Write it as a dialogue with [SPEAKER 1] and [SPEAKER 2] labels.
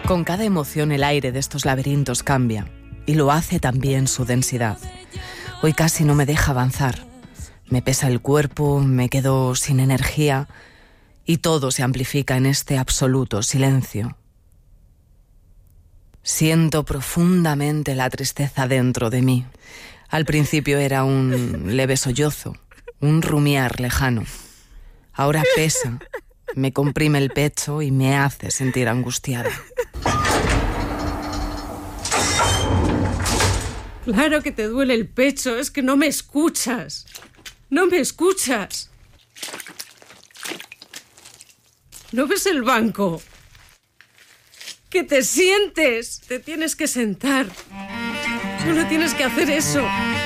[SPEAKER 1] Con cada emoción el aire de estos laberintos cambia, y lo hace también su densidad. Hoy casi no me deja avanzar. Me pesa el cuerpo, me quedo sin energía, y todo se amplifica en este absoluto silencio. Siento profundamente la tristeza dentro de mí. Al principio era un leve sollozo, un rumiar lejano. Ahora pesa, me comprime el pecho y me hace sentir angustiada.
[SPEAKER 2] Claro que te duele el pecho, es que no me escuchas. No me escuchas. ¿No ves el banco? ¡Que te sientes! Te tienes que sentar. Solo tienes que hacer eso.